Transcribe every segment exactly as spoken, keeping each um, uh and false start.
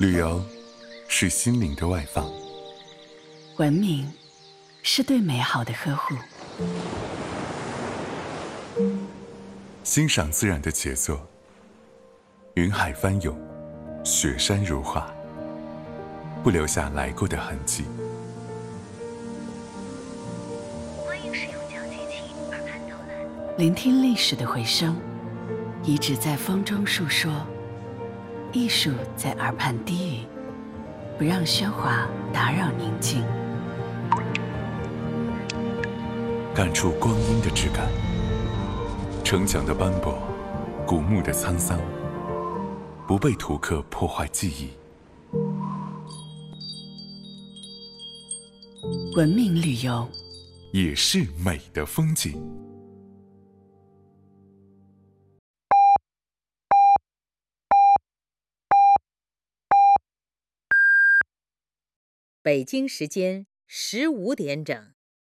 旅游是心灵的外放， 文明是对美好的呵护， 欣赏自然的杰作，云海翻涌，雪山如画，不留下来过的痕迹。 欢迎使用讲机器耳畔导览， 聆听历史的回声，遗址在风中述说，艺术在耳畔低语，不让喧哗打扰宁静。 感触光阴的质感，城墙的斑驳，古墓的沧桑，不被图刻破坏记忆。 文明旅游也是美的风景。 北京时间十五点整。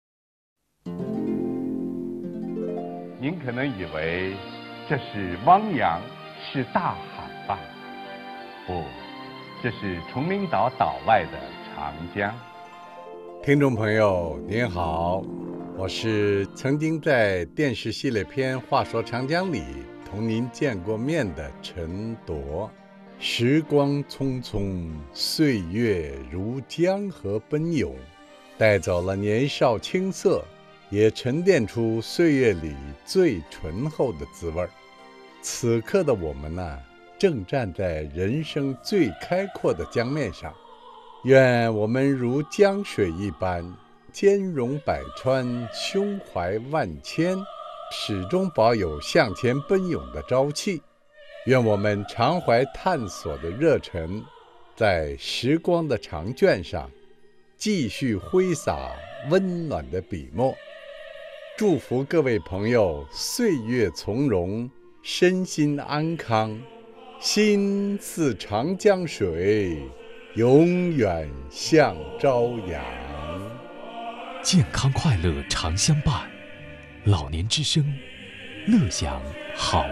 您可能以为这是汪洋，是大海吧？不，这是崇明岛岛外的长江。 听众朋友您好，我是曾经在电视系列片《话说长江》里同您见过面的陈铎。时光匆匆，岁月如江河奔涌，带走了年少青涩，也沉淀出岁月里最醇厚的滋味。此刻的我们呢、啊，正站在人生最开阔的江面上。愿我们如江水一般，兼容百川，胸怀万千，始终保有向前奔涌的朝气。愿我们常怀探索的热忱，在时光的长卷上继续挥洒温暖的笔墨。祝福各位朋友岁月从容，身心安康，心似长江水，永远向朝阳。 健康快乐常相伴，老年之声，乐享好